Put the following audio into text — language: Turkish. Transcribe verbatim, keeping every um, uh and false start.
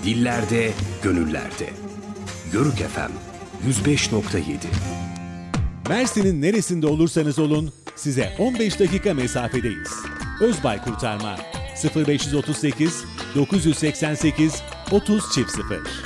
dillerde, gönüllerde. Yörük F M yüz beş nokta yedi. Mersin'in neresinde olursanız olun size on beş dakika mesafedeyiz. Özbay Kurtarma sıfır beş otuz sekiz dokuz seksen sekiz otuz sıfır.